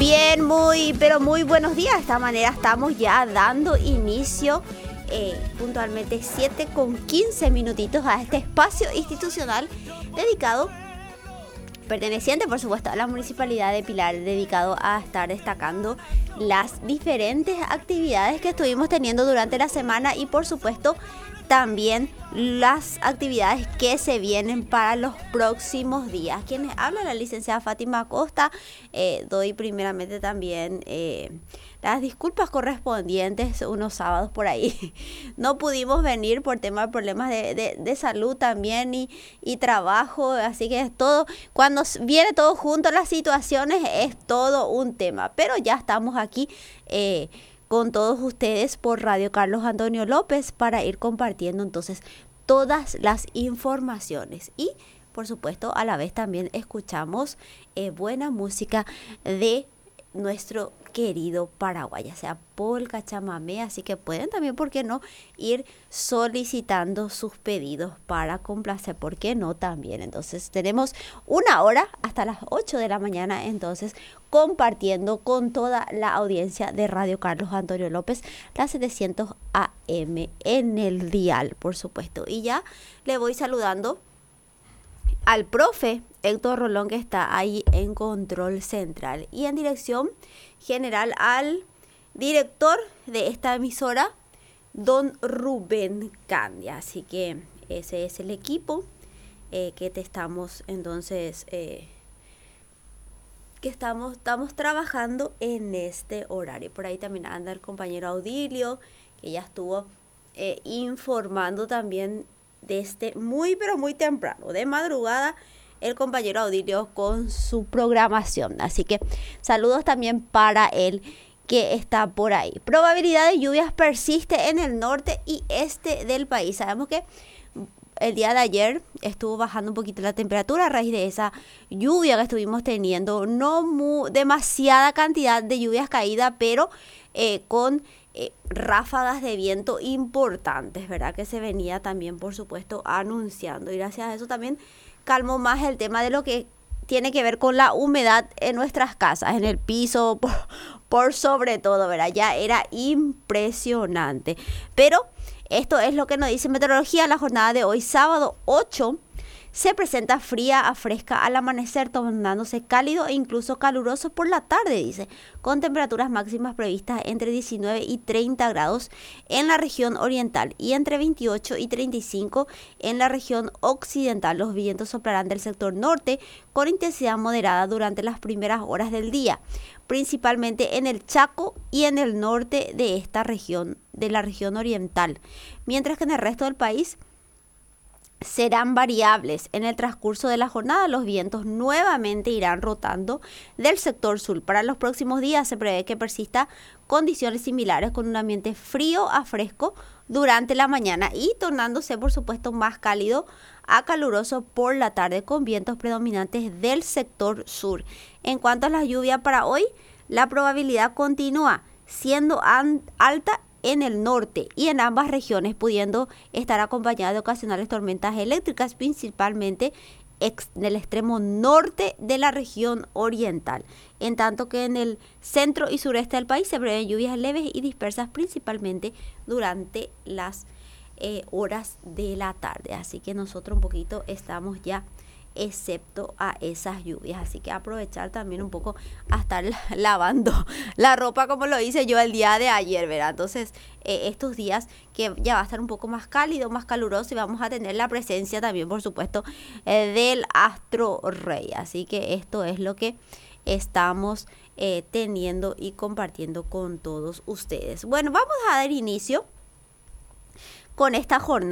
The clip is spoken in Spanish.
Bien, pero muy buenos días. De esta manera estamos ya dando inicio puntualmente 7:15 minutitos a este espacio institucional dedicado, perteneciente por supuesto a la Municipalidad de Pilar, dedicado a estar destacando las diferentes actividades que estuvimos teniendo durante la semana y por supuesto también las actividades que se vienen para los próximos días. Quienes habla la licenciada Fátima Acosta, doy primeramente también las disculpas correspondientes. Unos sábados por ahí no pudimos venir por tema de problemas de salud también y trabajo, así que es todo, cuando viene todo junto las situaciones es todo un tema, pero ya estamos aquí con todos ustedes por Radio Carlos Antonio López para ir compartiendo entonces todas las informaciones y por supuesto a la vez también escuchamos buena música de nuestro querido Paraguay, ya sea polka, chamamé, así que pueden también, ¿por qué no?, ir solicitando sus pedidos para complacer, ¿por qué no?, también. Entonces tenemos una hora hasta las 8 de la mañana, entonces compartiendo con toda la audiencia de Radio Carlos Antonio López, la 700 AM en el dial, por supuesto. Y ya le voy saludando al profe Héctor Rolón, que está ahí en control central, y en dirección general al director de esta emisora, don Rubén Candia. Así que ese es el equipo que te estamos entonces que estamos trabajando en este horario. Por ahí también anda el compañero Audilio, que ya estuvo informando también desde muy pero muy temprano, de madrugada, el compañero Audilio con su programación. Así que saludos también para él que está por ahí. Probabilidad de lluvias persiste en el norte y este del país. Sabemos que el día de ayer estuvo bajando un poquito la temperatura a raíz de esa lluvia que estuvimos teniendo. No demasiada cantidad de lluvias caídas, pero con ráfagas de viento importantes, ¿verdad? Que se venía también, por supuesto, anunciando. Y gracias a eso también calmó más el tema de lo que tiene que ver con la humedad en nuestras casas, en el piso, por sobre todo, ¿verdad? Ya era impresionante. Pero esto es lo que nos dice meteorología. La jornada de hoy, sábado 8, se presenta fría a fresca al amanecer, tornándose cálido e incluso caluroso por la tarde, dice, con temperaturas máximas previstas entre 19 y 30 grados en la región oriental y entre 28 y 35 en la región occidental. Los vientos soplarán del sector norte con intensidad moderada durante las primeras horas del día, principalmente en el Chaco y en el norte de esta región, de la región oriental, mientras que en el resto del país serán variables. En el transcurso de la jornada, los vientos nuevamente irán rotando del sector sur. Para los próximos días se prevé que persista condiciones similares con un ambiente frío a fresco durante la mañana y tornándose, por supuesto, más cálido a caluroso por la tarde con vientos predominantes del sector sur. En cuanto a la lluvia para hoy, la probabilidad continúa siendo alta en el norte y en ambas regiones, pudiendo estar acompañada de ocasionales tormentas eléctricas, principalmente en el extremo norte de la región oriental, en tanto que en el centro y sureste del país se prevén lluvias leves y dispersas, principalmente durante las horas de la tarde. Así que nosotros un poquito estamos ya excepto a esas lluvias, así que aprovechar también un poco a estar lavando la ropa como lo hice yo el día de ayer, ¿verdad? Entonces estos días que ya va a estar un poco más cálido, más caluroso y vamos a tener la presencia también, por supuesto, del astro rey, así que esto es lo que estamos teniendo y compartiendo con todos ustedes. Bueno, vamos a dar inicio con esta jornada